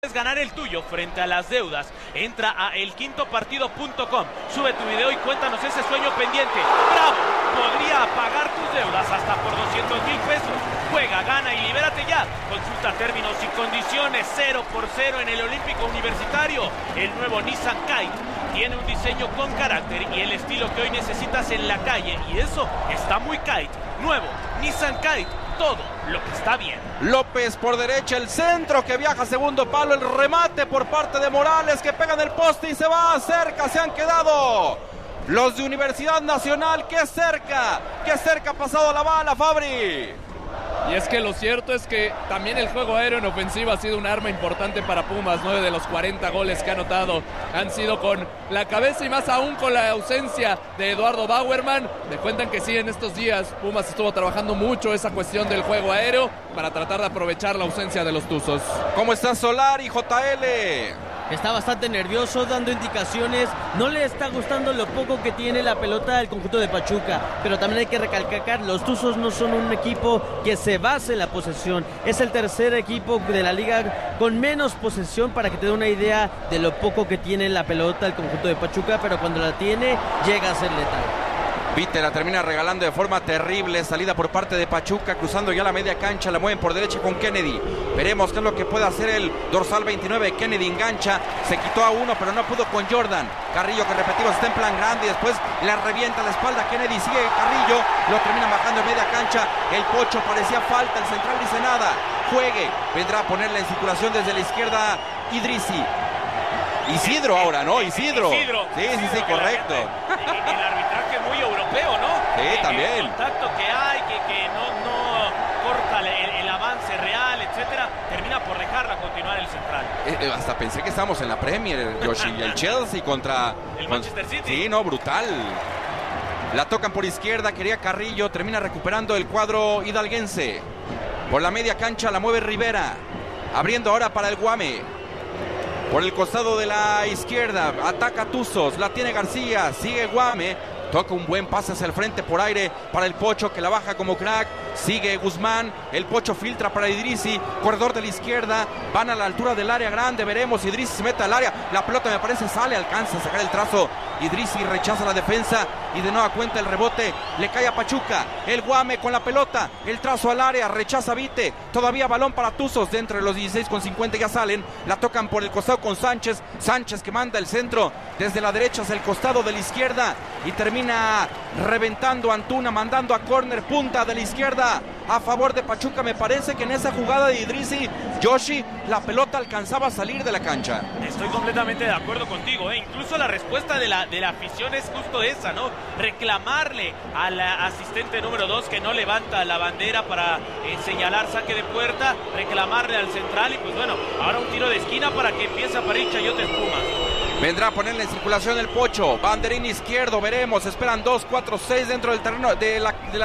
Es ganar el tuyo frente a las deudas. Entra a elquintopartido.com, sube tu video y cuéntanos ese sueño pendiente. ¡Bravo! Podría pagar tus deudas hasta por 200,000 pesos. Juega, gana y libérate ya. Consulta términos y condiciones. 0x0 en el Olímpico Universitario. El nuevo Nissan Kite tiene un diseño con carácter y el estilo que hoy necesitas en la calle, y eso está muy Kite. Nuevo Nissan Kite, todo lo que está bien. López por derecha, el centro que viaja a segundo palo, el remate por parte de Morales que pega en el poste y se va cerca, se han quedado los de Universidad Nacional. Qué cerca ha pasado la bala, Fabri. Y es que lo cierto es que también el juego aéreo en ofensiva ha sido un arma importante para Pumas. 9 de los 40 goles que ha anotado han sido con la cabeza, y más aún con la ausencia de Eduardo Bauerman. Me cuentan que sí, en estos días Pumas estuvo trabajando mucho esa cuestión del juego aéreo para tratar de aprovechar la ausencia de los Tuzos. ¿Cómo está Solari, JL? Está bastante nervioso, dando indicaciones. No le está gustando lo poco que tiene la pelota del conjunto de Pachuca, pero también hay que recalcar, los Tuzos no son un equipo que se base en la posesión. Es el tercer equipo de la liga con menos posesión, para que te dé una idea de lo poco que tiene la pelota el conjunto de Pachuca, pero cuando la tiene llega a ser letal. Vite la termina regalando de forma terrible. Salida por parte de Pachuca, cruzando ya la media cancha, la mueven por derecha con Kennedy. Veremos qué es lo que puede hacer el dorsal 29. Kennedy engancha, se quitó a uno pero no pudo con Jordan. Carrillo, que repetimos está en plan grande y después le revienta la espalda. Kennedy sigue Carrillo, lo termina bajando en media cancha. El Pocho, parecía falta, el central dice nada. Juegue, vendrá a ponerla en circulación desde la izquierda Idrisi. Isidro ahora, ¿no? Isidro. Sí, correcto. El arbitraje muy europeo, ¿no? Sí, también. El contacto que hay, que no corta el avance real, etcétera, termina por dejarla continuar el central. Hasta pensé que estábamos en la Premier, Yoshi. El Chelsea contra el Manchester City. Sí, no, brutal. La tocan por izquierda, quería Carrillo, termina recuperando el cuadro hidalguense. Por la media cancha la mueve Rivera, abriendo ahora para el Guame. Por el costado de la izquierda, ataca Tuzos, la tiene García, sigue Guame, toca un buen pase hacia el frente por aire para el Pocho, que la baja como crack, sigue Guzmán, el Pocho filtra para Idrisi, corredor de la izquierda, van a la altura del área grande, veremos, Idrisi se mete al área, la pelota me parece sale, alcanza a sacar el trazo, Idrisi rechaza la defensa y de nueva cuenta el rebote le cae a Pachuca, el Guame con la pelota, el trazo al área, rechaza Vite, todavía balón para Tuzos, dentro de los 16:50 ya salen, la tocan por el costado con Sánchez, Sánchez que manda el centro desde la derecha hacia el costado de la izquierda y termina reventando Antuna, mandando a córner, punta de la izquierda a favor de Pachuca. Me parece que en esa jugada de Idrisi, Yoshi, la pelota alcanzaba a salir de la cancha. Estoy completamente de acuerdo contigo, incluso la respuesta de la afición es justo esa, ¿no? Reclamarle al asistente número 2 que no levanta la bandera para señalar saque de puerta, reclamarle al central y pues bueno, ahora un tiro de esquina para que empiece a parir chayotes Pumas. Vendrá a ponerle en circulación el Pocho, banderín izquierdo, veremos, esperan 2, 4, 6 dentro del terreno del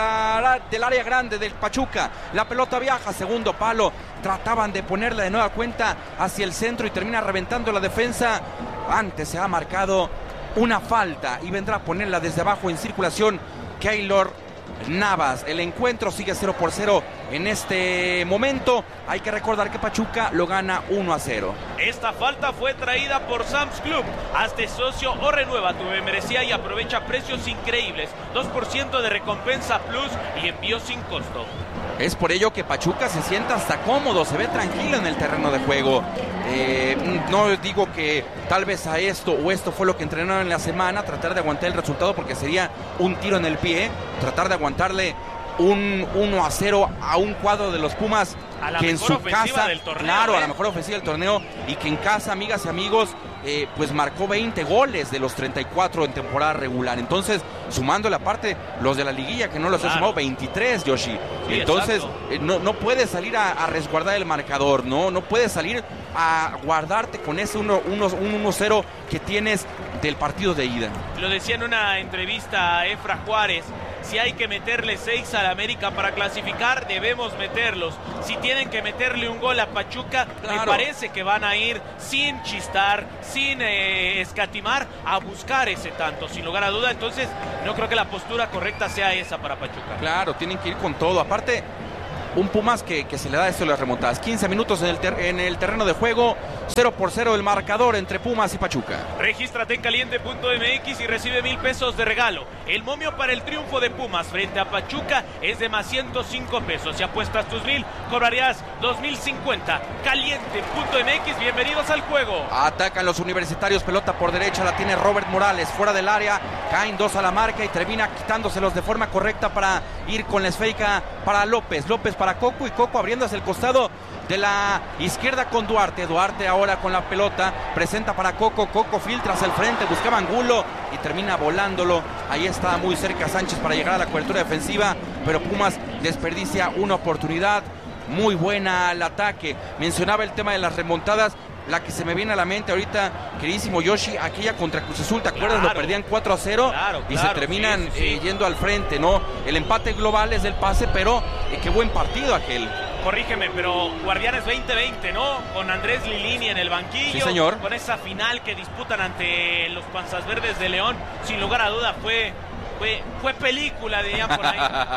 área grande del Pachuca, la pelota viaja, segundo palo, trataban de ponerla de nueva cuenta hacia el centro y termina reventando la defensa. Antes se ha marcado una falta y vendrá a ponerla desde abajo en circulación Keylor Navas. El encuentro sigue 0-0 en este momento. Hay que recordar que Pachuca lo gana 1-0. Esta falta fue traída por Sam's Club. Hazte socio o renueva tu membresía y aprovecha precios increíbles. 2% de recompensa plus y envío sin costo. Es por ello que Pachuca se sienta hasta cómodo, se ve tranquilo en el terreno de juego. No digo que tal vez a esto o esto fue lo que entrenaron en la semana, tratar de aguantar el resultado porque sería un tiro en el pie, tratar de aguantarle un 1-0 a un cuadro de los Pumas que en su casa, claro, a la mejor ofensiva del torneo, y que en casa, amigas y amigos, pues marcó 20 goles de los 34 en temporada regular. Entonces, sumándole aparte los de la liguilla, que no los ha sumado 23, Yoshi. Sí, entonces, no puedes salir a resguardar el marcador, no puedes salir a guardarte con ese 1-0 que tienes del partido de ida. Lo decía en una entrevista a Efra Juárez, si hay que meterle 6 al América para clasificar, debemos meterlos. Si tienen que meterle un gol a Pachuca, claro, me parece que van a ir sin chistar, sin escatimar, a buscar ese tanto, sin lugar a duda. Entonces, no creo que la postura correcta sea esa para Pachuca. Claro, tienen que ir con todo. Aparte, un Pumas que se le da esto de las remontadas. 15 minutos en el terreno de juego. 0-0 el marcador entre Pumas y Pachuca. Regístrate en caliente.mx y recibe 1,000 pesos de regalo. El momio para el triunfo de Pumas frente a Pachuca es de más 105 pesos. Si apuestas tus 1,000, cobrarías 2,050. Caliente.mx, bienvenidos al juego. Atacan los universitarios, pelota por derecha, la tiene Robert Morales, fuera del área, caen 2 a la marca y termina quitándoselos de forma correcta para ir con la esférica para López. López para Coco y Coco abriendo hacia el costado de la izquierda con Duarte. Duarte ahora con la pelota, presenta para Coco. Coco filtra hacia el frente, buscaba Angulo y termina volándolo. Ahí está muy cerca Sánchez para llegar a la cobertura defensiva, pero Pumas desperdicia una oportunidad muy buena al ataque. Mencionaba el tema de las remontadas. La que se me viene a la mente ahorita, queridísimo Yoshi, aquella contra Cruz Azul, ¿te acuerdas? Lo perdían 4-0 y se terminan yendo al frente, ¿no? El empate global es del pase, pero qué buen partido aquel. Corrígeme, pero Guardianes 2020, ¿no? Con Andrés Lilini en el banquillo. Sí, señor. Con esa final que disputan ante los Panzas Verdes de León, sin lugar a duda fue película, diría por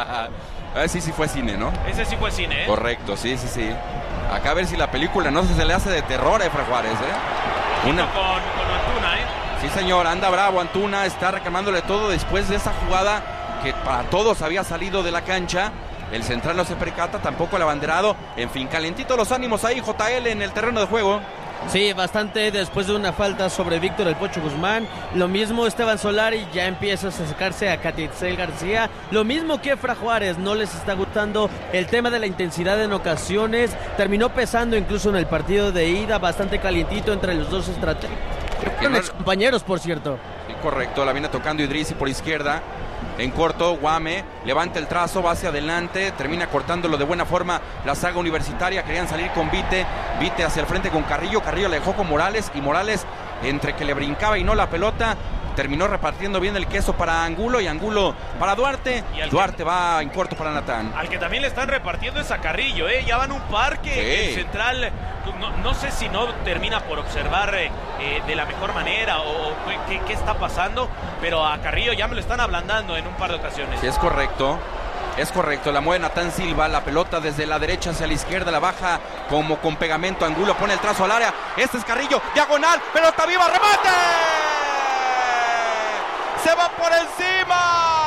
ahí. Sí fue cine, ¿no? Ese sí fue cine, ¿eh? Correcto, sí. Acá a ver si la película no se le hace de terror a Efra Juárez, Con Antuna, ¿eh? Sí, señor, anda bravo Antuna, está reclamándole todo después de esa jugada que para todos había salido de la cancha. El central no se percata, tampoco el abanderado. En fin, calentitos los ánimos ahí, JL, en el terreno de juego. Sí, bastante después de una falta sobre Víctor El Pocho Guzmán. Lo mismo Esteban Solari, ya empieza a acercarse a Catitzel García. Lo mismo que Efra Juárez, no les está gustando el tema de la intensidad en ocasiones. Terminó pesando incluso en el partido de ida, bastante calientito entre los dos estrategas. Compañeros, por cierto. Sí, correcto, la viene tocando Idrissi por izquierda. En corto, Guame levanta el trazo, va hacia adelante, termina cortándolo de buena forma la saga universitaria. Querían salir con Vite hacia el frente con Carrillo. Carrillo le dejó con Morales y Morales, entre que le brincaba y no la pelota, terminó repartiendo bien el queso para Angulo y Angulo para Duarte. Duarte va en corto para Natán. Al que también le están repartiendo es a Carrillo, ya van un par que el central, no sé si no termina por observar de la mejor manera o qué está pasando, pero a Carrillo ya me lo están ablandando en un par de ocasiones. Sí, es correcto, la mueve Natán Silva, la pelota desde la derecha hacia la izquierda, la baja como con pegamento, Angulo pone el trazo al área, este es Carrillo, diagonal, pelota viva, remate. ¡Se va por encima!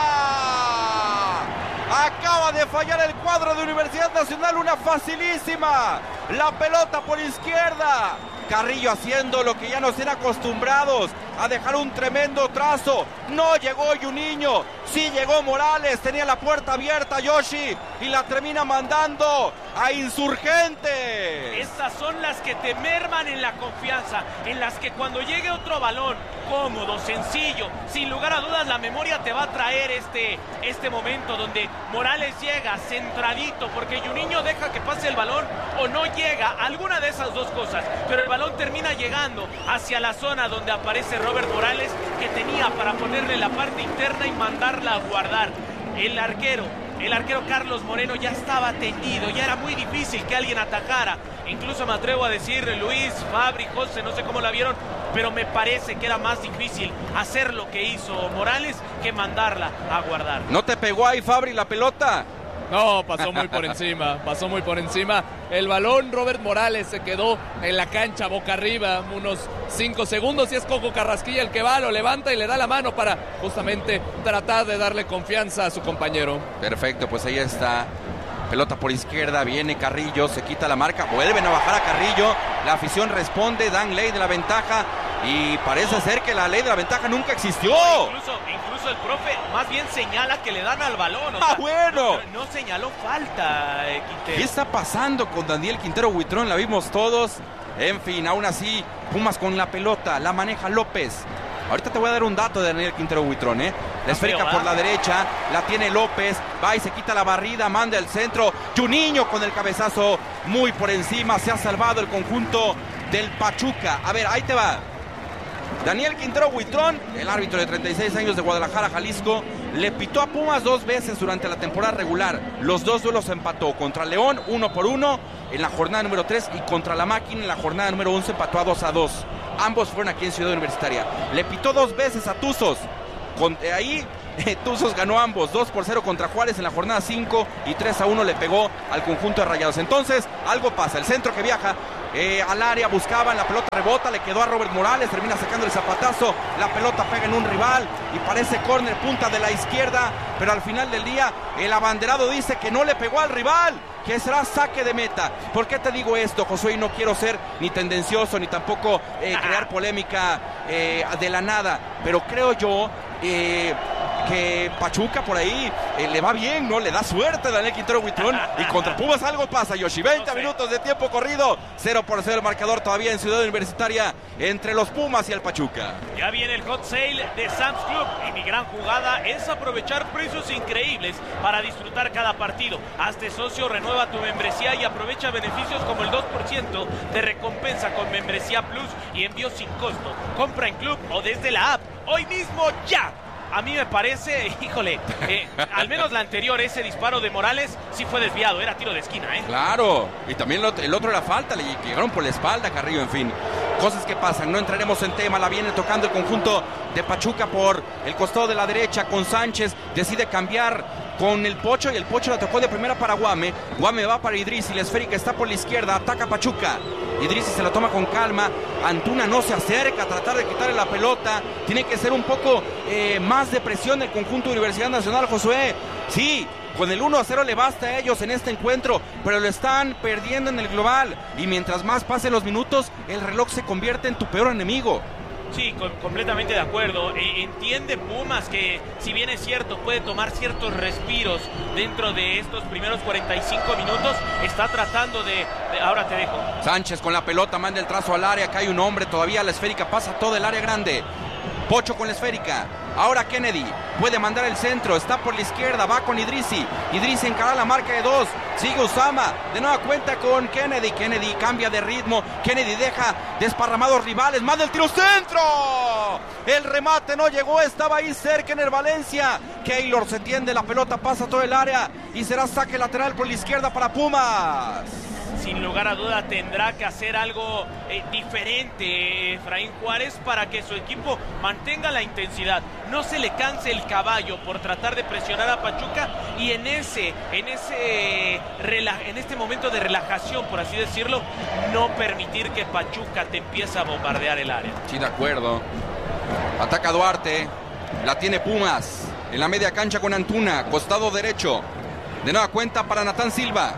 Acaba de fallar el cuadro de Universidad Nacional, una facilísima. La pelota por izquierda. Carrillo haciendo lo que ya nos tiene acostumbrados, a dejar un tremendo trazo. No llegó Juninho, sí llegó Morales, tenía la puerta abierta Yoshi y la termina mandando a Insurgentes. Estas son las que te merman en la confianza, en las que cuando llegue otro balón cómodo, sencillo, sin lugar a dudas la memoria te va a traer este momento donde Morales llega centradito porque Juninho deja que pase el balón o no llega, alguna de esas dos cosas, pero el balón termina llegando hacia la zona donde aparece Robert Morales, que tenía para ponerle la parte interna y mandarla a guardar. El arquero Carlos Moreno ya estaba tendido, ya era muy difícil que alguien atacara. Incluso me atrevo a decir, Luis, Fabri, José, no sé cómo la vieron, pero me parece que era más difícil hacer lo que hizo Morales que mandarla a guardar. ¿No te pegó ahí, Fabri, la pelota? No, pasó muy por encima. El balón, Robert Morales se quedó en la cancha boca arriba unos 5 segundos y es Coco Carrasquilla el que va, lo levanta y le da la mano para justamente tratar de darle confianza a su compañero. Perfecto, pues ahí está. Pelota por izquierda, viene Carrillo, se quita la marca, vuelven a bajar a Carrillo, la afición responde, dan ley de la ventaja y parece ser que la ley de la ventaja nunca existió. Incluso el profe más bien señala que le dan al balón. Bueno. No señaló falta, Quintero. ¿Qué está pasando con Daniel Quintero Huitrón? La vimos todos. En fin, aún así, Pumas con la pelota, la maneja López. Ahorita te voy a dar un dato de Daniel Quintero Huitrón, La esférica por la derecha, la tiene López, va y se quita la barrida, manda el centro. Juninho con el cabezazo muy por encima, se ha salvado el conjunto del Pachuca. A ver, ahí te va. Daniel Quintero Huitrón, el árbitro de 36 años de Guadalajara, Jalisco, le pitó a Pumas 2 veces durante la temporada regular. Los 2 duelos empató. Contra León, 1-1 en la jornada número 3 y contra la Máquina en la jornada número 11 empató a 2-2. Ambos fueron aquí en Ciudad Universitaria. Le pitó 2 veces a Tuzos. Ahí Tuzos ganó ambos, 2-0 contra Juárez en la jornada 5 y 3-1 le pegó al conjunto de Rayados. Entonces, algo pasa. El centro que viaja al área, buscaban, la pelota rebota, le quedó a Robert Morales, termina sacando el zapatazo, la pelota pega en un rival y parece córner, punta de la izquierda, pero al final del día el abanderado dice que no le pegó al rival, que será saque de meta. ¿Por qué te digo esto, Josué? Y no quiero ser ni tendencioso ni tampoco crear polémica de la nada, pero creo yo que Pachuca por ahí le va bien, ¿no? Le da suerte a Daniel Quintero Buitrón y contra Pumas algo pasa, Yoshi. 20 minutos de tiempo corrido, 0-0 el marcador todavía en Ciudad Universitaria entre los Pumas y el Pachuca. Ya viene el hot sale de Sam's Club y mi gran jugada es aprovechar precios increíbles para disfrutar cada partido. Hazte socio, renueva tu membresía y aprovecha beneficios como el 2% de recompensa con membresía Plus y envío sin costo. Compra en Club o desde la app hoy mismo ya. A mí me parece, híjole, al menos la anterior, ese disparo de Morales sí fue desviado, era tiro de esquina, ¿eh? Claro, y también el otro era falta, le llegaron por la espalda, Carrillo, en fin. Cosas que pasan, no entraremos en tema, la viene tocando el conjunto de Pachuca por el costado de la derecha con Sánchez, decide cambiar con el Pocho y el Pocho la tocó de primera para Guame. Guame va para Idrissi, la esférica está por la izquierda, ataca Pachuca. Idrissi se la toma con calma, Antuna no se acerca a tratar de quitarle la pelota, tiene que ser un poco más de presión del conjunto de Universidad Nacional, Josué. Sí, con el 1-0 le basta a ellos en este encuentro, pero lo están perdiendo en el global y mientras más pasen los minutos, el reloj se convierte en tu peor enemigo. Sí, completamente de acuerdo. Entiende Pumas que, si bien es cierto, puede tomar ciertos respiros dentro de estos primeros 45 minutos. Está tratando de... Ahora te dejo. Sánchez con la pelota, manda el trazo al área. Acá hay un hombre todavía. La esférica pasa todo el área grande. Pocho con la esférica. Ahora Kennedy puede mandar el centro. Está por la izquierda. Va con Idrissi. Idrissi encara la marca de 2. Sigue Usama. De nueva cuenta con Kennedy. Kennedy cambia de ritmo. Kennedy deja desparramados rivales. Manda el tiro centro. El remate no llegó. Estaba ahí cerca en el Valencia. Keylor se tiende. La pelota pasa todo el área. Y será saque lateral por la izquierda para Pumas. Sin lugar a duda tendrá que hacer algo diferente Efraín Juárez para que su equipo mantenga la intensidad, no se le canse el caballo por tratar de presionar a Pachuca y en este momento de relajación, por así decirlo, no permitir que Pachuca te empiece a bombardear el área. Sí, de acuerdo. Ataca Duarte, la tiene Pumas en la media cancha con Antuna, costado derecho. De nueva cuenta para Natán Silva.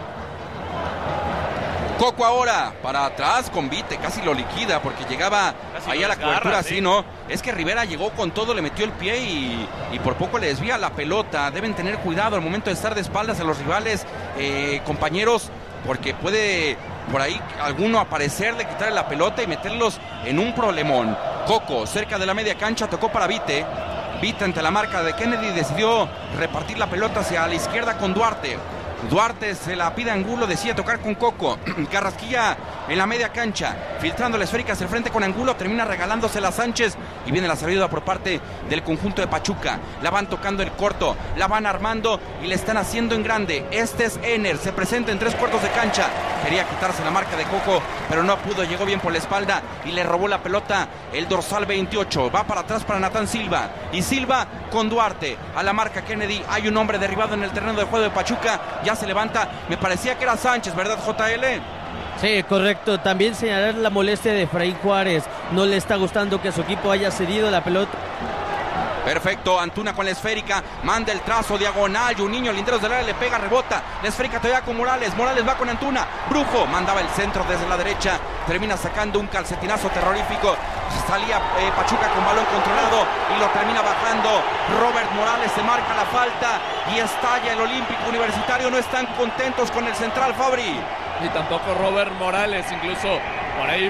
Coco ahora, para atrás con Vite, casi lo liquida porque llegaba casi ahí a la cobertura, así, ¿no? Es que Rivera llegó con todo, le metió el pie y por poco le desvía la pelota. Deben tener cuidado al momento de estar de espaldas a los rivales, compañeros, porque puede por ahí alguno aparecerle, quitarle la pelota y meterlos en un problemón. Coco, cerca de la media cancha, tocó para Vite. Vite ante la marca de Kennedy decidió repartir la pelota hacia la izquierda con Duarte. Duarte se la pide a Angulo, decide tocar con Coco. Carrasquilla en la media cancha, filtrando la esférica hacia el frente con Angulo, termina regalándosela a Sánchez y viene la salida por parte del conjunto de Pachuca. La van tocando el corto, la van armando y le están haciendo en grande. Este es Ener, se presenta en 3/4 de cancha. Quería quitarse la marca de Coco, pero no pudo, llegó bien por la espalda y le robó la pelota el dorsal 28. Va para atrás para Natán Silva y Silva con Duarte a la marca Kennedy. Hay un hombre derribado en el terreno de juego de Pachuca, ya se levanta, me parecía que era Sánchez, ¿verdad, JL? Sí, correcto. También señalar la molestia de Efraín Juárez. No le está gustando que su equipo haya cedido la pelota. Perfecto, Antuna con la esférica, manda el trazo diagonal, Juninho, linderos del área, le pega, rebota, la esférica todavía con Morales, Morales va con Antuna, Brujo, mandaba el centro desde la derecha, termina sacando un calcetinazo terrorífico, salía Pachuca con balón controlado y lo termina bajando, Robert Morales se marca la falta y estalla el Olímpico Universitario, no están contentos con el central, Fabri. Y tampoco Robert Morales, incluso por ahí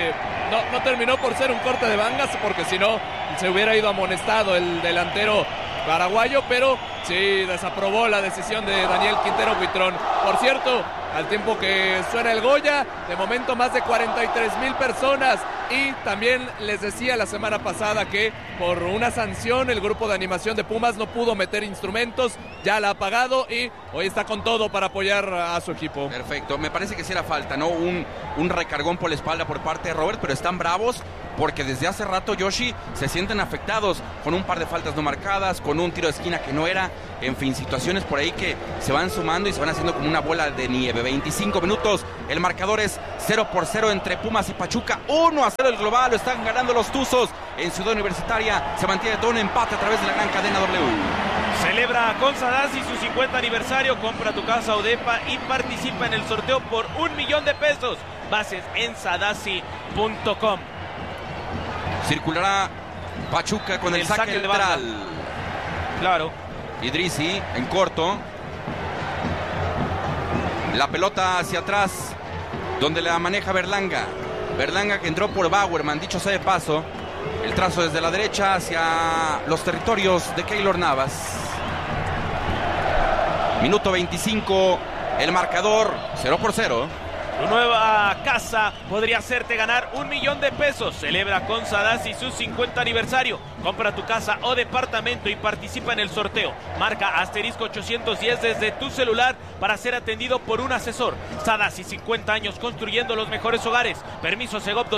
no terminó por ser un corte de bangas, porque si no se hubiera ido amonestado el delantero paraguayo, pero sí desaprobó la decisión de Daniel Quintero Buitrón. Por cierto, al tiempo que suena el Goya, de momento más de 43,000 personas. Y también les decía la semana pasada que por una sanción el grupo de animación de Pumas no pudo meter instrumentos, ya la ha pagado y hoy está con todo para apoyar a su equipo. Perfecto, me parece que sí era falta, ¿no? Un recargón por la espalda por parte de Robert, pero están bravos porque desde hace rato, Yoshi, se sienten afectados con un par de faltas no marcadas, con un tiro de esquina que no era, en fin, situaciones por ahí que se van sumando y se van haciendo como una bola de nieve. 19, 25 minutos. El marcador es 0-0 entre Pumas y Pachuca. 1-0 el global, lo están ganando los Tuzos. En Ciudad Universitaria se mantiene todo un empate a través de la gran cadena W. Celebra con Sadassi su 50 aniversario. Compra tu casa Odepa y participa en el sorteo por $1,000,000. Bases en sadassi.com. Circulará Pachuca con el saque lateral. Claro. Idrissi en corto. La pelota hacia atrás, donde la maneja Berlanga. Berlanga que entró por Bauerman, dicho sea de paso. El trazo desde la derecha hacia los territorios de Keylor Navas. Minuto 25, el marcador 0-0. Tu nueva casa podría hacerte ganar $1,000,000. Celebra con Sadassi su 50 aniversario. Compra tu casa o departamento y participa en el sorteo. Marca *810 desde tu celular para ser atendido por un asesor. Sadassi, 50 años construyendo los mejores hogares. Permiso Segov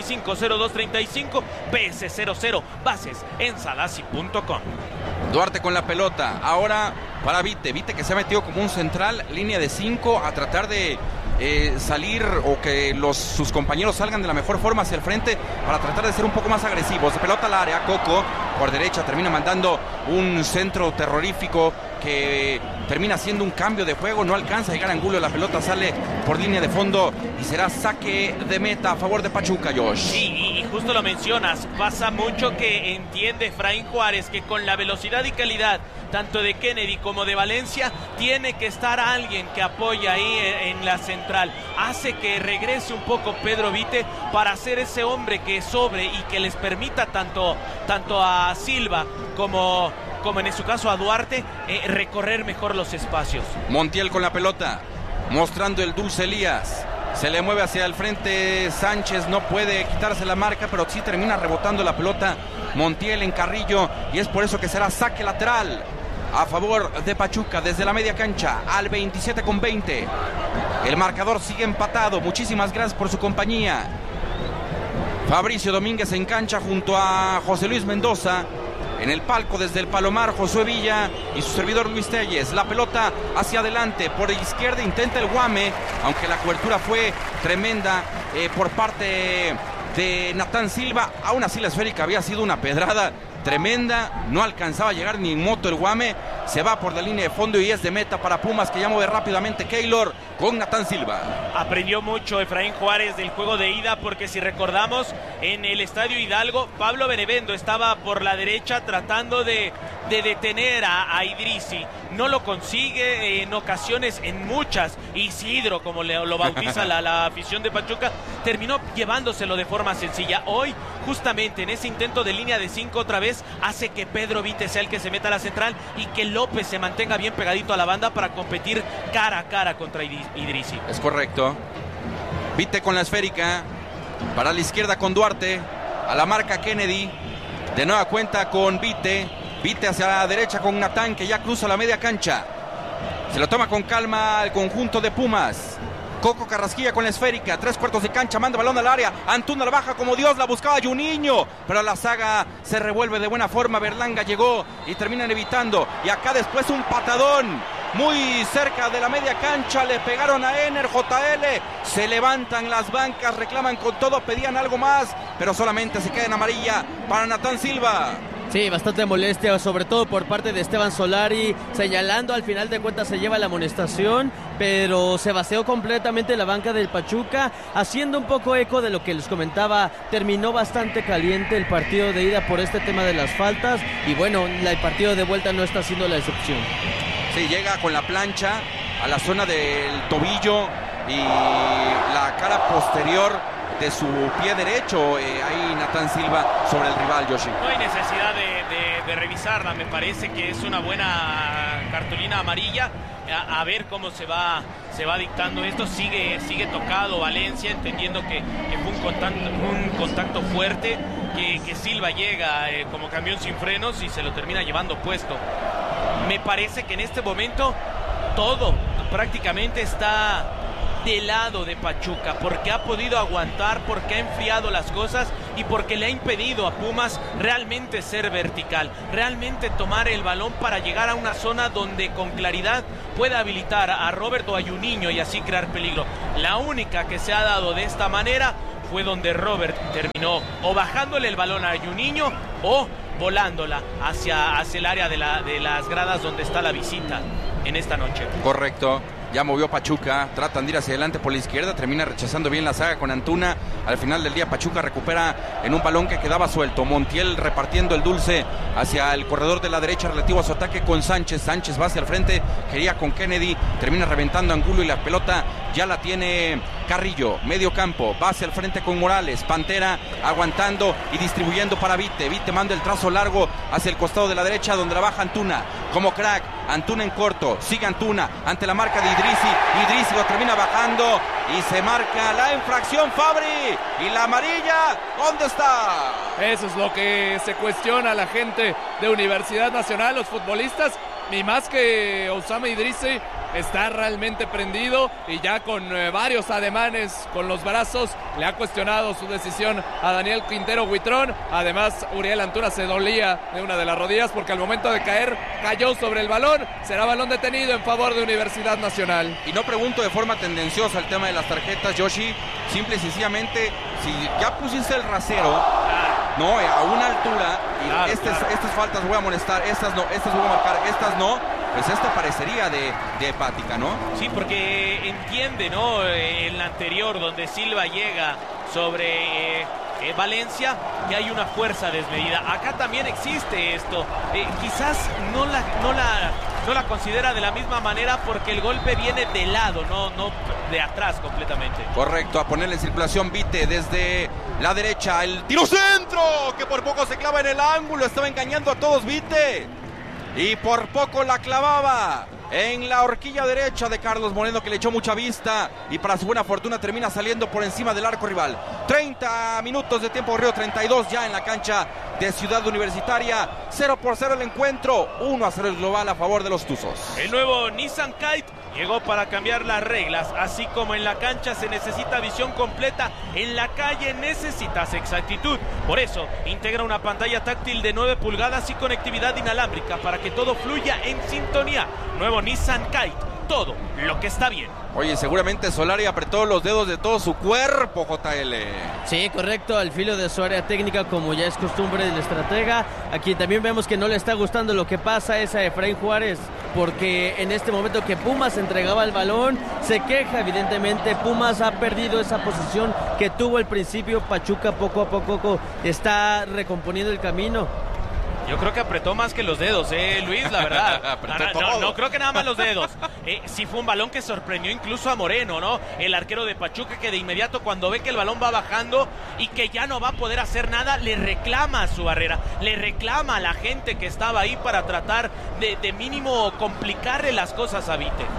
2025-0235 PS00. Bases en sadassi.com. Duarte con la pelota. Ahora para Vite. Vite que se ha metido como un central, línea de 5, a tratar de salir o que sus compañeros salgan de la mejor forma hacia el frente para tratar de ser un poco más agresivos. De pelota al área, Coco por derecha termina mandando un centro terrorífico que termina siendo un cambio de juego, no alcanza a llegar a Angulo, la pelota sale por línea de fondo y será saque de meta a favor de Pachuca, Josh. Sí, y justo lo mencionas, pasa mucho que entiende Efraín Juárez que con la velocidad y calidad tanto de Kennedy como de Valencia tiene que estar alguien que apoye ahí en la central. Hace que regrese un poco Pedro Vite para ser ese hombre que sobre y que les permita tanto a Silva como en su caso a Duarte recorrer mejor los espacios. Montiel con la pelota, mostrando el Dulce Elías. Se le mueve hacia el frente Sánchez, no puede quitarse la marca, pero sí termina rebotando la pelota Montiel en Carrillo, y es por eso que será saque lateral a favor de Pachuca desde la media cancha al 27:20. El marcador sigue empatado. Muchísimas gracias por su compañía. Fabricio Domínguez en cancha junto a José Luis Mendoza. En el palco desde el Palomar, Josué Villa y su servidor Luis Telles. La pelota hacia adelante, por izquierda intenta el Guame, aunque la cobertura fue tremenda por parte de Natán Silva. Aún así la esférica había sido una pedrada tremenda, no alcanzaba a llegar ni en moto el Guame. Se va por la línea de fondo y es de meta para Pumas, que ya mueve rápidamente Keylor con Natán Silva. Aprendió mucho Efraín Juárez del juego de ida, porque si recordamos en el Estadio Hidalgo, Pablo Benevendo estaba por la derecha tratando de detener a Idrissi. No lo consigue en ocasiones, en muchas. Isidro, como lo bautiza la afición de Pachuca, terminó llevándoselo de forma sencilla. Hoy, justamente en ese intento de línea de 5 otra vez, hace que Pedro Vite sea el que se meta a la central y que López se mantenga bien pegadito a la banda para competir cara a cara contra Idrissi. Es correcto. Vite con la esférica, para la izquierda con Duarte, a la marca Kennedy, de nueva cuenta con Vite. Vite hacia la derecha con Natán, que ya cruza la media cancha. Se lo toma con calma el conjunto de Pumas. Coco Carrasquilla con la esférica, 3/4 de cancha, manda balón al área. Antuna la baja como Dios, la buscaba Juninho, pero la saga se revuelve de buena forma. Berlanga llegó y terminan evitando. Y acá después un patadón muy cerca de la media cancha, le pegaron a Ener. JL, se levantan las bancas, reclaman con todo, pedían algo más, pero solamente se queda en amarilla para Natán Silva. Sí, bastante molestia, sobre todo por parte de Esteban Solari, señalando, al final de cuentas se lleva la amonestación, pero se vació completamente la banca del Pachuca, haciendo un poco eco de lo que les comentaba. Terminó bastante caliente el partido de ida por este tema de las faltas, y bueno, el partido de vuelta no está siendo la excepción. Sí, llega con la plancha a la zona del tobillo y la cara posterior de su pie derecho. Ahí Natán Silva sobre el rival, Yoshi. No hay necesidad de revisarla, me parece que es una buena cartulina amarilla. A ver cómo se va dictando esto. Sigue tocado Valencia, entendiendo que fue un contacto fuerte, que Silva llega como camión sin frenos y se lo termina llevando puesto. Me parece que en este momento todo prácticamente está del lado de Pachuca, porque ha podido aguantar, porque ha enfriado las cosas y porque le ha impedido a Pumas realmente ser vertical, realmente tomar el balón para llegar a una zona donde con claridad pueda habilitar a Robert o a Juninho y así crear peligro. La única que se ha dado de esta manera fue donde Robert terminó o bajándole el balón a Juninho o volándola hacia el área de las gradas donde está la visita en esta noche. Correcto. Ya movió Pachuca, tratan de ir hacia adelante por la izquierda, termina rechazando bien la saga con Antuna. Al final del día Pachuca recupera en un balón que quedaba suelto. Montiel repartiendo el dulce hacia el corredor de la derecha relativo a su ataque con Sánchez. Sánchez va hacia el frente, quería con Kennedy, termina reventando Angulo y la pelota ya la tiene Carrillo. Medio campo, va hacia el frente con Morales. Pantera aguantando y distribuyendo para Vite. Vite manda el trazo largo hacia el costado de la derecha donde la baja Antuna. Como crack, Antuna en corto, sigue Antuna ante la marca de Idrissi lo termina bajando y se marca la infracción Fabri. Y la amarilla, ¿dónde está? Eso es lo que se cuestiona la gente de Universidad Nacional, los futbolistas. Ni más que Osama Idrissi está realmente prendido y ya con varios ademanes con los brazos le ha cuestionado su decisión a Daniel Quintero Huitrón. Además, Uriel Antuna se dolía de una de las rodillas porque al momento de caer cayó sobre el balón. Será balón detenido en favor de Universidad Nacional. Y no pregunto de forma tendenciosa el tema de las tarjetas, Yoshi. Simple y sencillamente, si ya pusiste el rasero, no, a una altura, y estas faltas voy a amonestar, estas no, estas voy a marcar, estas no, pues esta parecería de hepática, ¿no? Sí, porque entiende, ¿no? En la anterior, donde Silva llega sobre Valencia, que hay una fuerza desmedida. Acá también existe esto. Quizás no la considera de la misma manera porque el golpe viene de lado, no de atrás completamente. Correcto, a ponerle en circulación Vite desde la derecha, el tiro centro, que por poco se clava en el ángulo, estaba engañando a todos Vite, y por poco la clavaba en la horquilla derecha de Carlos Moreno, que le echó mucha vista y para su buena fortuna termina saliendo por encima del arco rival. 30 minutos de tiempo corrido, 32 ya en la cancha de Ciudad Universitaria. 0-0 el encuentro, 1-0 el global a favor de los Tuzos. El nuevo Nissan Kite llegó para cambiar las reglas. Así como en la cancha se necesita visión completa, en la calle necesitas exactitud. Por eso integra una pantalla táctil de 9 pulgadas y conectividad inalámbrica para que todo fluya en sintonía. Nuevo Nissan Kite, todo lo que está bien. Oye, seguramente Solari apretó los dedos de todo su cuerpo, JL. Sí, correcto, al filo de su área técnica, como ya es costumbre del estratega. Aquí también vemos que no le está gustando lo que pasa es a Efraín Juárez, porque en este momento que Pumas entregaba el balón, se queja evidentemente. Pumas ha perdido esa posición que tuvo al principio. Pachuca poco a poco está recomponiendo el camino. Yo creo que apretó más que los dedos, Luis, la verdad. No creo que nada más los dedos. Sí fue un balón que sorprendió incluso a Moreno, ¿no? El arquero de Pachuca, que de inmediato cuando ve que el balón va bajando y que ya no va a poder hacer nada, le reclama a su barrera, le reclama a la gente que estaba ahí para tratar de mínimo complicarle las cosas a Vite.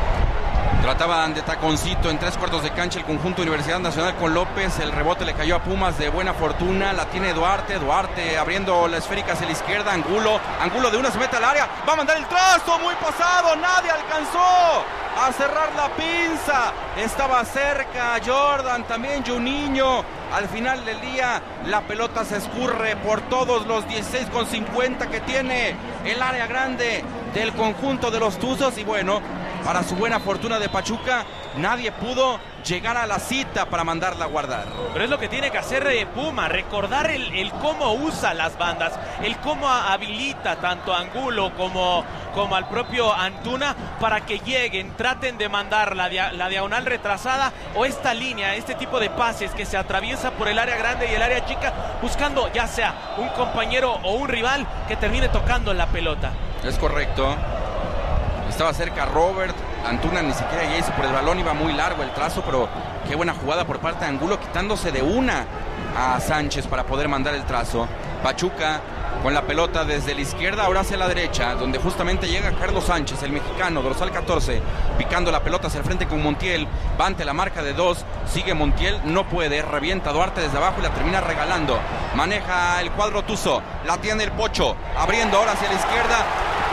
Trataban de taconcito en 3/4 de cancha el conjunto Universidad Nacional con López. El rebote le cayó a Pumas de buena fortuna. La tiene Duarte abriendo la esférica hacia la izquierda. Angulo de una se mete al área. Va a mandar el trazo, muy pasado. Nadie alcanzó a cerrar la pinza. Estaba cerca Jordan, también Juninho. Al final del día la pelota se escurre por todos los 16,50 que tiene el área grande del conjunto de los Tuzos. Y bueno, para su buena fortuna de Pachuca, nadie pudo llegar a la cita para mandarla a guardar. Pero es lo que tiene que hacer Puma, recordar el cómo usa las bandas, el cómo habilita tanto a Angulo como al propio Antuna para que lleguen, traten de mandar la diagonal retrasada o esta línea, este tipo de pases que se atraviesa por el área grande y el área chica, buscando ya sea un compañero o un rival que termine tocando la pelota. Es correcto. Estaba cerca Robert, Antuna ni siquiera ya hizo por el balón, iba muy largo el trazo, pero qué buena jugada por parte de Angulo, quitándose de una a Sánchez para poder mandar el trazo. Pachuca con la pelota desde la izquierda, ahora hacia la derecha, donde justamente llega Carlos Sánchez, el mexicano, dorsal 14, picando la pelota hacia el frente con Montiel, va ante la marca de 2, sigue Montiel, no puede, revienta Duarte desde abajo y la termina regalando. Maneja el cuadro Tuzo, la tiene el Pocho, abriendo ahora hacia la izquierda.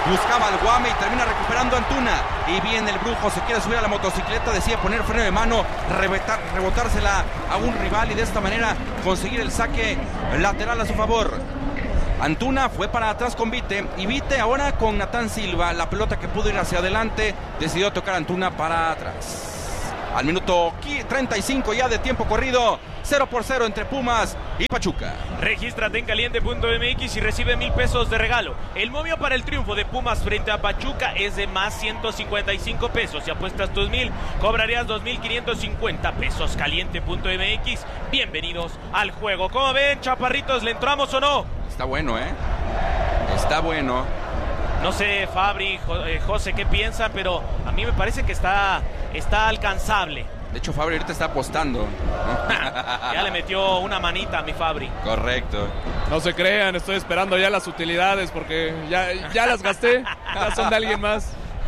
buscaba al Guame y termina recuperando Antuna. Y bien el Brujo, se quiere subir a la motocicleta, decide poner freno de mano, rebotársela a un rival y de esta manera conseguir el saque lateral a su favor. Antuna fue para atrás con Vite y Vite ahora con Natán Silva. La pelota que pudo ir hacia adelante, decidió tocar Antuna para atrás. Al minuto 35 ya de tiempo corrido, 0-0 entre Pumas y Pachuca. Regístrate en caliente.mx y recibe 1,000 pesos de regalo. El momio para el triunfo de Pumas frente a Pachuca es de más 155 pesos. Si apuestas tus 1,000, cobrarías 2,550 pesos. Caliente.mx, bienvenidos al juego. ¿Cómo ven, chaparritos? ¿Le entramos o no? Está bueno, está bueno. No sé, Fabri, José, qué piensan, pero a mí me parece que está alcanzable. De hecho, Fabri ahorita está apostando. Ya le metió una manita a mi Fabri. Correcto. No se crean, estoy esperando ya las utilidades porque ya las gasté, ya son de alguien más.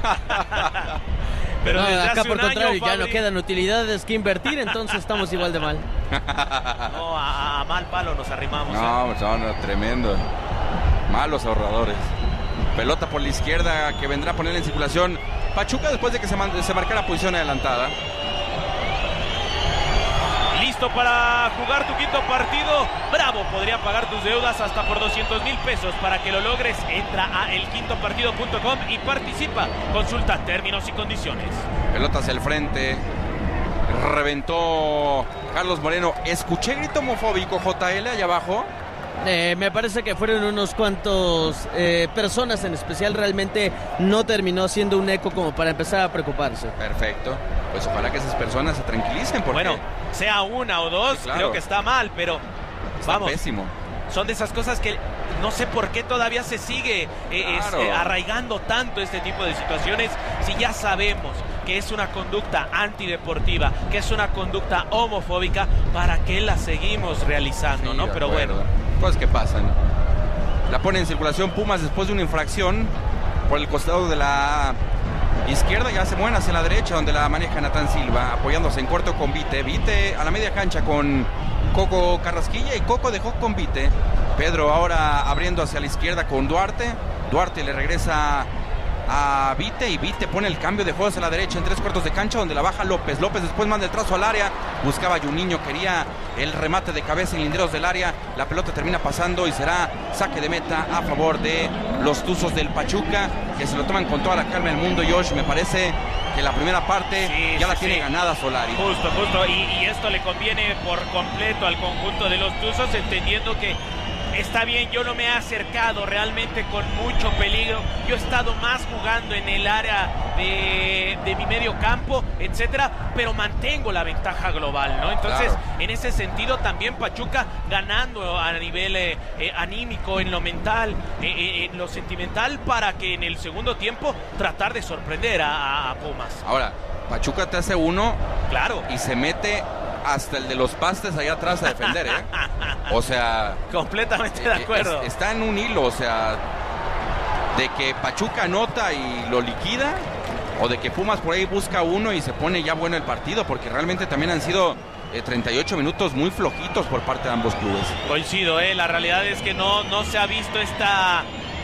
Pero no, acá por contrario, ya no quedan utilidades que invertir, entonces estamos igual de mal. No, a mal palo nos arrimamos. No, tremendo. Malos ahorradores. Pelota por la izquierda que vendrá a poner en circulación Pachuca después de que se marcara posición adelantada. Listo para jugar tu quinto partido. Bravo podría pagar tus deudas hasta por 200,000 pesos. Para que lo logres, entra a elquintopartido.com y participa. Consulta términos y condiciones. Pelota hacia el frente. Reventó Carlos Moreno. Escuché grito homofóbico, JL, allá abajo. Me parece que fueron unos cuantos personas en especial. Realmente no terminó siendo un eco como para empezar a preocuparse. Perfecto. Pues ojalá que esas personas se tranquilicen. Porque... Bueno, sea una o dos, sí, claro. Creo que está mal, pero vamos. Pésimo. Son de esas cosas que no sé por qué todavía se sigue arraigando tanto este tipo de situaciones, si ya sabemos que es una conducta antideportiva, que es una conducta homofóbica. ¿Para qué la seguimos realizando? Sí, ¿no? Pero bueno, cosas que pasan. La pone en circulación Pumas después de una infracción por el costado de la izquierda. Ya se mueven hacia la derecha, donde la maneja Natán Silva, apoyándose en corto con Vite. Vite a la media cancha con Coco Carrasquilla y Coco dejó con Vite. Pedro ahora abriendo hacia la izquierda con Duarte. Duarte le regresa a Vite y Vite pone el cambio de juego hacia la derecha en 3/4 de cancha, donde la baja López. López después manda el trazo al área, buscaba a Juninho, quería el remate de cabeza en linderos del área. La pelota termina pasando y será saque de meta a favor de los Tuzos del Pachuca, que se lo toman con toda la calma del mundo. Josh, me parece que la primera parte la tiene ganada Solari. Justo, y esto le conviene por completo al conjunto de los Tuzos, entendiendo que está bien, yo no me he acercado realmente con mucho peligro. Yo he estado más jugando en el área de mi medio campo, etcétera, pero mantengo la ventaja global, ¿no? Entonces, claro, en ese sentido también Pachuca ganando a nivel anímico, en lo mental, en lo sentimental, para que en el segundo tiempo tratar de sorprender a Pumas. Ahora, Pachuca te hace uno, claro, y se mete hasta el de los pastes allá atrás a defender, O sea, completamente de acuerdo. Está en un hilo, o sea, de que Pachuca anota y lo liquida, o de que Pumas por ahí busca uno y se pone ya bueno el partido, porque realmente también han sido 38 minutos muy flojitos por parte de ambos clubes. Coincido, la realidad es que no se ha visto esta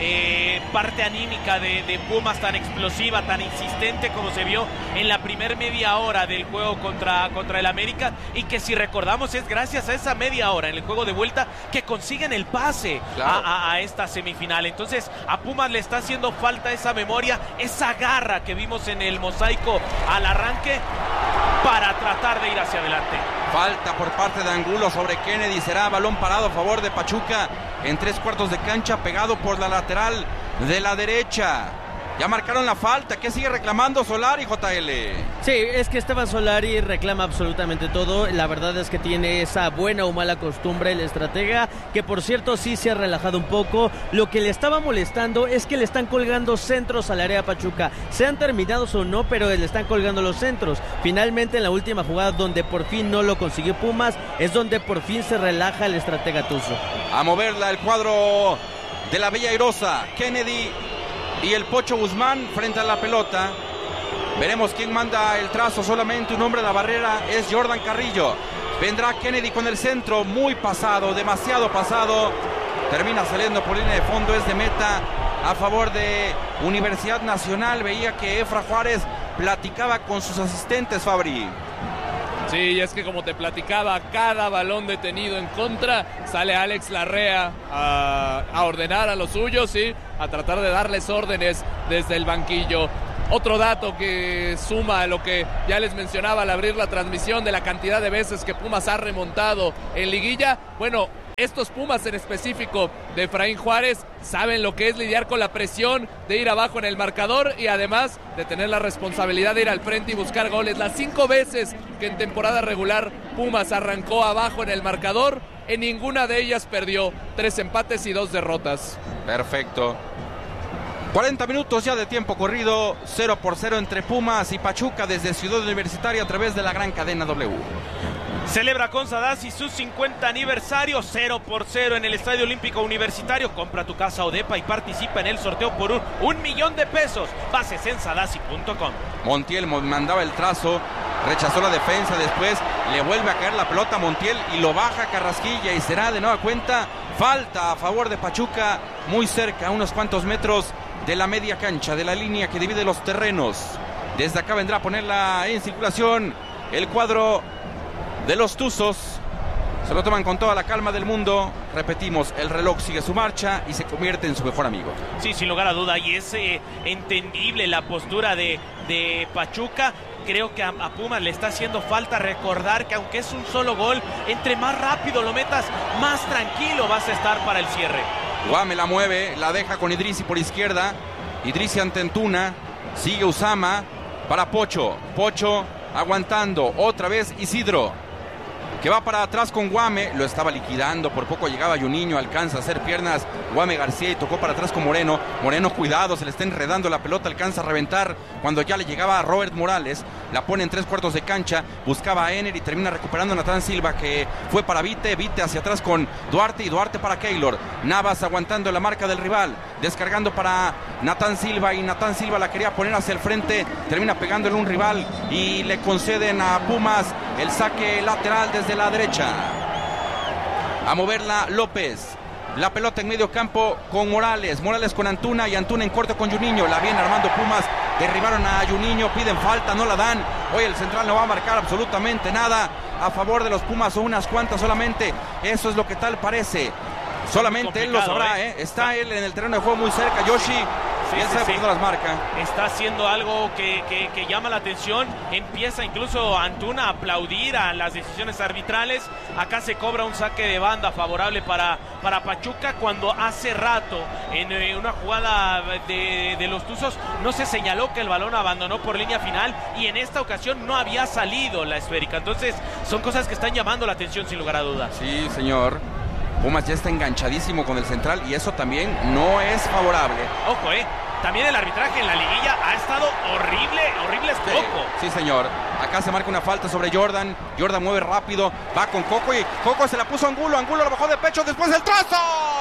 parte anímica de Pumas tan explosiva, tan insistente como se vio en la primer media hora del juego contra el América, y que si recordamos es gracias a esa media hora en el juego de vuelta que consiguen el pase, claro, a esta semifinal. Entonces a Pumas le está haciendo falta esa memoria, esa garra que vimos en el mosaico al arranque para tratar de ir hacia adelante. Falta por parte de Angulo sobre Kennedy, será balón parado a favor de Pachuca en 3/4 de cancha, pegado por la lateral de la derecha. Ya marcaron la falta. ¿Qué sigue reclamando Solari, JL? Sí, es que Esteban Solari reclama absolutamente todo. La verdad es que tiene esa buena o mala costumbre el estratega, que por cierto sí se ha relajado un poco. Lo que le estaba molestando es que le están colgando centros al área Pachuca. Sean terminados o no, pero le están colgando los centros. Finalmente en la última jugada, donde por fin no lo consiguió Pumas, es donde por fin se relaja el estratega Tuzo. A moverla el cuadro de la Bella Airosa. Kennedy y el Pocho Guzmán frente a la pelota. Veremos quién manda el trazo. Solamente un hombre a la barrera, es Jordan Carrillo. Vendrá Kennedy con el centro, muy pasado, demasiado pasado. Termina saliendo por línea de fondo, es de meta a favor de Universidad Nacional. Veía que Efra Juárez platicaba con sus asistentes, Fabri. Sí, es que como te platicaba, cada balón detenido en contra, sale Alex Larrea a ordenar a los suyos, ¿sí? A tratar de darles órdenes desde el banquillo. Otro dato que suma a lo que ya les mencionaba al abrir la transmisión de la cantidad de veces que Pumas ha remontado en liguilla. Bueno, estos Pumas en específico de Efraín Juárez saben lo que es lidiar con la presión de ir abajo en el marcador y además de tener la responsabilidad de ir al frente y buscar goles. Las 5 veces que en temporada regular Pumas arrancó abajo en el marcador, en ninguna de ellas perdió. 3 empates y 2 derrotas. Perfecto. 40 minutos ya de tiempo corrido, 0-0 entre Pumas y Pachuca desde Ciudad Universitaria a través de la gran cadena W. Celebra con Sadasi su 50 aniversario, 0-0 en el Estadio Olímpico Universitario. Compra tu casa Odepa y participa en el sorteo por un millón de pesos. Bases en sadasi.com. Montiel mandaba el trazo, rechazó la defensa, después le vuelve a caer la pelota a Montiel y lo baja Carrasquilla y será de nueva cuenta falta a favor de Pachuca, muy cerca, a unos cuantos metros de la media cancha, de la línea que divide los terrenos. Desde acá vendrá a ponerla en circulación el cuadro de los Tuzos. Se lo toman con toda la calma del mundo. Repetimos, el reloj sigue su marcha y se convierte en su mejor amigo. Sí, sin lugar a duda, y es entendible la postura de Pachuca. Creo que a Pumas le está haciendo falta recordar que aunque es un solo gol, entre más rápido lo metas, más tranquilo vas a estar para el cierre. Guame la mueve, la deja con Idrissi por izquierda. Idrissi ante Antuna, sigue Usama para Pocho. Pocho aguantando, otra vez Isidro, que va para atrás con Guame, lo estaba liquidando, por poco llegaba Juninho, alcanza a hacer piernas Guame García y tocó para atrás con Moreno. Moreno, cuidado, se le está enredando la pelota, alcanza a reventar cuando ya le llegaba a Robert Morales, la pone en 3/4 de cancha, buscaba a Ener y termina recuperando a Natán Silva, que fue para Vite hacia atrás con Duarte y Duarte para Keylor. Navas aguantando la marca del rival, descargando para Natán Silva y Natán Silva la quería poner hacia el frente, termina pegándole un rival y le conceden a Pumas el saque lateral desde la derecha. A moverla López. La pelota en medio campo con Morales. Morales con Antuna y Antuna en corto con Juninho. La viene armando Pumas. Derribaron a Juninho. Piden falta, no la dan. Hoy el central no va a marcar absolutamente nada a favor de los Pumas, o unas cuantas solamente. Eso es lo que tal parece. Solamente él lo sabrá, Está él en el terreno de juego muy cerca, Yoshi. Sí, él sabe por dónde las marca. Está haciendo algo que llama la atención. Empieza incluso Antuna a aplaudir a las decisiones arbitrales. Acá se cobra un saque de banda favorable para Pachuca, cuando hace rato en una jugada de los Tuzos no se señaló que el balón abandonó por línea final y en esta ocasión no había salido la esférica. Entonces son cosas que están llamando la atención sin lugar a dudas. Sí, señor. Pumas ya está enganchadísimo con el central y eso también no es favorable. Ojo, también el arbitraje en la liguilla ha estado horrible es poco. Sí, señor. Acá se marca una falta sobre Jordan. Jordan mueve rápido, va con Coco y Coco se la puso a Angulo. Angulo lo bajó de pecho, después el trazo,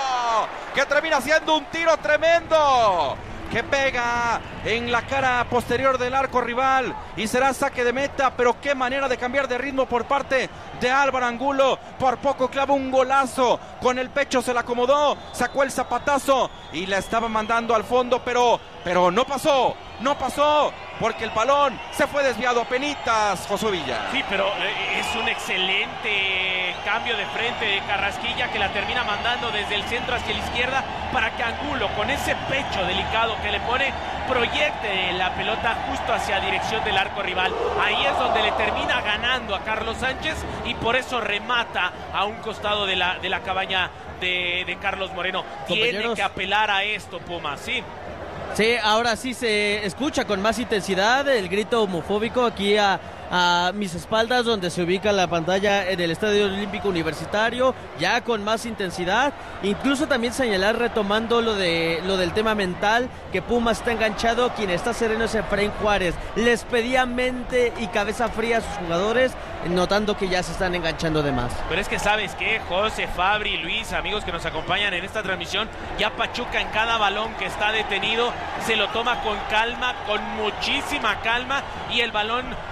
que termina siendo un tiro tremendo, que pega en la cara posterior del arco rival y será saque de meta. Pero qué manera de cambiar de ritmo por parte de Álvaro Angulo. Por poco clava un golazo, con el pecho se la acomodó, sacó el zapatazo y la estaba mandando al fondo, pero no pasó, porque el balón se fue desviado a penitas, Josué Villa. Sí, pero es un excelente cambio de frente de Carrasquilla, que la termina mandando desde el centro hacia la izquierda para que Angulo, con ese pecho delicado que le pone, proyecte la pelota justo hacia dirección del arco rival. Ahí es donde le termina ganando a Carlos Sánchez y por eso remata a un costado de la cabaña de Carlos Moreno. Tiene que apelar a esto, Pumas, sí. Sí, ahora sí se escucha con más intensidad el grito homofóbico aquí a mis espaldas, donde se ubica la pantalla en el Estadio Olímpico Universitario, ya con más intensidad. Incluso también señalar, retomando lo del tema mental, que Pumas está enganchado, quien está sereno es Efraín Juárez. Les pedía mente y cabeza fría a sus jugadores, notando que ya se están enganchando de más. Pero es que sabes que José, Fabri, Luis, amigos que nos acompañan en esta transmisión, ya Pachuca en cada balón que está detenido se lo toma con calma, con muchísima calma, y el balón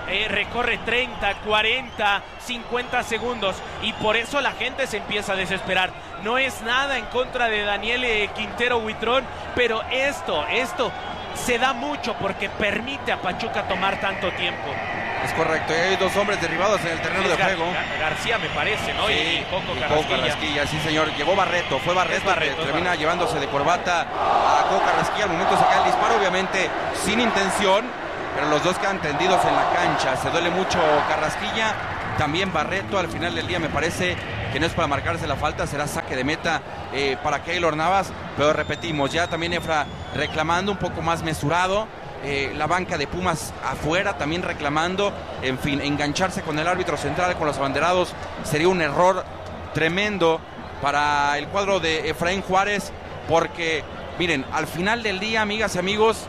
corre 30, 40, 50 segundos y por eso la gente se empieza a desesperar. No es nada en contra de Daniel Quintero Huitrón, pero esto se da mucho porque permite a Pachuca tomar tanto tiempo. Es correcto, hay dos hombres derribados en el terreno de juego. García me parece, ¿no? Sí, y Coco Carrasquilla, sí señor. Llegó Barreto, fue Barreto que termina llevándose de corbata a Coco Carrasquilla. Al momento de sacar el disparo, obviamente sin intención, pero los dos quedan tendidos en la cancha. Se duele mucho Carrasquilla, también Barreto. Al final del día me parece que no es para marcarse la falta, será saque de meta para Keylor Navas, pero repetimos, ya también Efra reclamando un poco más mesurado. La banca de Pumas afuera también reclamando, en fin, engancharse con el árbitro central, con los abanderados, sería un error tremendo para el cuadro de Efraín Juárez, porque miren, al final del día, amigas y amigos,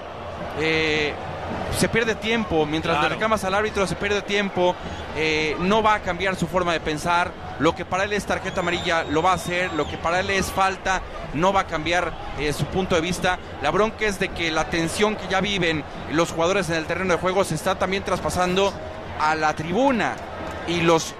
se pierde tiempo, mientras le reclamas al árbitro se pierde tiempo, no va a cambiar su forma de pensar, lo que para él es tarjeta amarilla lo va a hacer, lo que para él es falta no va a cambiar su punto de vista. La bronca es de que la tensión que ya viven los jugadores en el terreno de juego se está también traspasando a la tribuna y los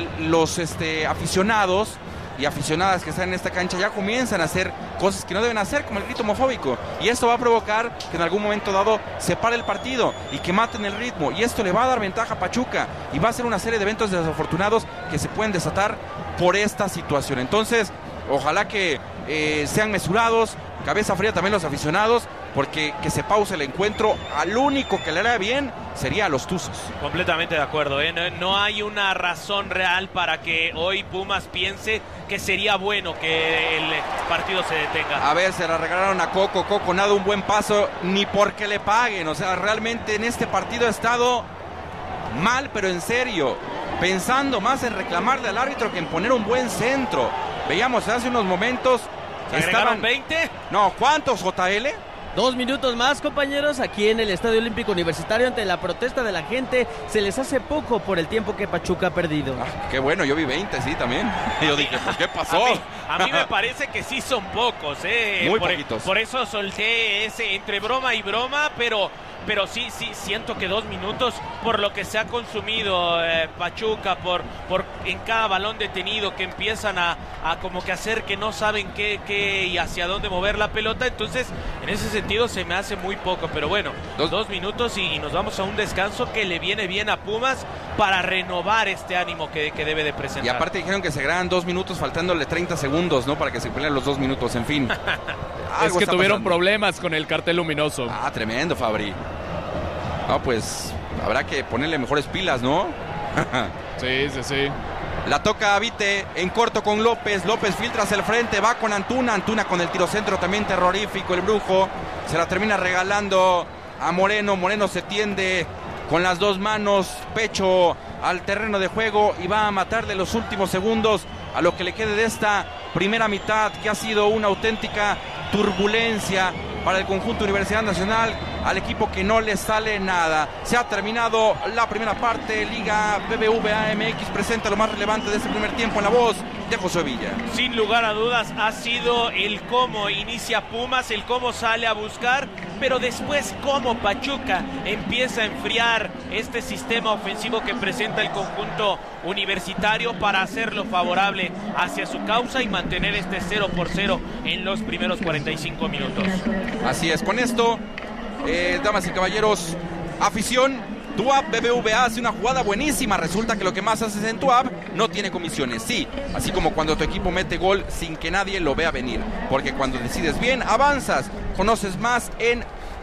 aficionados y aficionadas que están en esta cancha ya comienzan a hacer cosas que no deben hacer, como el grito homofóbico, y esto va a provocar que en algún momento dado se pare el partido y que maten el ritmo, y esto le va a dar ventaja a Pachuca y va a ser una serie de eventos desafortunados que se pueden desatar por esta situación. Entonces ojalá que sean mesurados, cabeza fría también los aficionados, porque que se pause el encuentro, al único que le hará bien sería a los Tuzos. Completamente de acuerdo, no hay una razón real para que hoy Pumas piense que sería bueno que el partido se detenga. A ver, se la regalaron a Coco nada un buen paso, ni porque le paguen, o sea, realmente en este partido ha estado mal, pero en serio, pensando más en reclamarle al árbitro que en poner un buen centro. Veíamos hace unos momentos que estaban 20. No, ¿cuántos, JL? 2 minutos más, compañeros, aquí en el Estadio Olímpico Universitario ante la protesta de la gente. Se les hace poco por el tiempo que Pachuca ha perdido. Qué bueno, yo vi 20, sí, también. Yo dije, ¿por qué pasó? A mí me parece que sí son pocos, Muy poquitos. Por eso solté ese entre broma y broma, pero sí, siento que 2 minutos por lo que se ha consumido Pachuca, por en cada balón detenido que empiezan a como que hacer que no saben qué y hacia dónde mover la pelota. Entonces, en ese sentido se me hace muy poco, pero bueno, 2 minutos y nos vamos a un descanso que le viene bien a Pumas para renovar este ánimo que debe de presentar. Y aparte dijeron que se graban 2 minutos faltándole 30 segundos, ¿no? Para que se cumplan los 2 minutos, en fin. Es que tuvieron problemas con el cartel luminoso. Tremendo, Fabri. No, pues habrá que ponerle mejores pilas, ¿no? Sí. La toca Avite en corto con López. López filtra hacia el frente, va con Antuna. Antuna con el tiro centro también terrorífico. El brujo se la termina regalando a Moreno. Moreno se tiende con las 2 manos, pecho al terreno de juego y va a matarle los últimos segundos a lo que le quede de esta primera mitad, que ha sido una auténtica turbulencia para el conjunto Universidad Nacional, al equipo que no le sale nada. Se ha terminado la primera parte. Liga BBVA MX presenta lo más relevante de este primer tiempo en la voz de José Villa. Sin lugar a dudas ha sido el cómo inicia Pumas, el cómo sale a buscar, pero después cómo Pachuca empieza a enfriar este sistema ofensivo que presenta el conjunto universitario para hacerlo favorable hacia su causa y mantener este 0-0 en los primeros 45 minutos. Así es, con esto, damas y caballeros, afición, tu app BBVA hace una jugada buenísima. Resulta que lo que más haces en tu app no tiene comisiones. Sí, así como cuando tu equipo mete gol sin que nadie lo vea venir. Porque cuando decides bien, avanzas. Conoces más en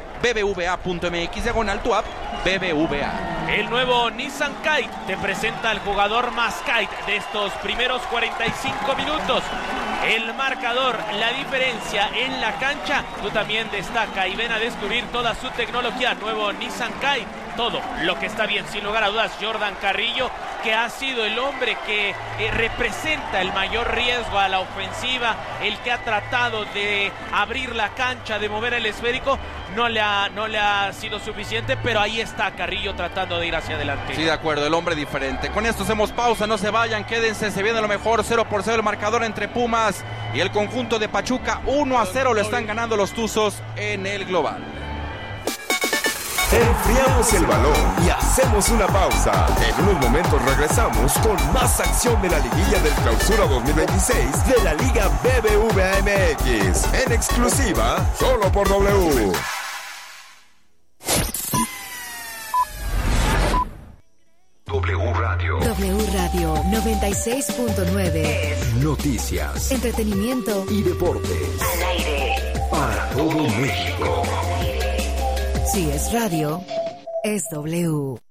bbva.mx, tu app BBVA. El nuevo Nissan Kite te presenta al jugador más kite de estos primeros 45 minutos. El marcador, la diferencia en la cancha, tú también destaca y ven a descubrir toda su tecnología. Nuevo Nissan Kite, todo lo que está bien, sin lugar a dudas. Jordan Carrillo, que ha sido el hombre que representa el mayor riesgo a la ofensiva, el que ha tratado de abrir la cancha, de mover el esférico, no le ha sido suficiente, pero ahí está Carrillo tratando de ir hacia adelante. Sí, de acuerdo, el hombre diferente. Con esto hacemos pausa, no se vayan, quédense, se viene lo mejor. 0-0 el marcador entre Pumas y el conjunto de Pachuca. 1-0 lo están ganando los Tuzos en el global. Enfriamos el balón y hacemos una pausa. En unos momentos regresamos con más acción de la liguilla del Clausura 2026 de la Liga BBVA MX. En exclusiva, solo por W. W Radio 96.9. Noticias, Entretenimiento y deportes. al aire. Para todo México. Si es radio, es W.